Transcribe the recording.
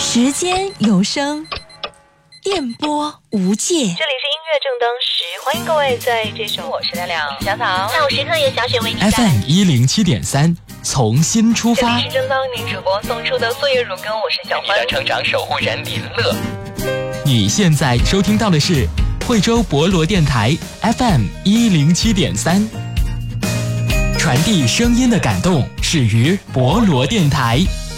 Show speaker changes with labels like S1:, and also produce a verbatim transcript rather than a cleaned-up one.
S1: 时间有声，电波无界。这里是音
S2: 乐正当时，欢迎各位在这首我是亮亮小草下午时刻由小雪为你带来
S3: F M 一零七点三，从心出发。
S2: 这里是正当您主播送出的岁月如歌，我是小欢。
S4: 你的成长守护人李乐。
S3: 你现在收听到的是惠州博罗电台 F M 一零七点三，传递声音的感动，始于博罗电台。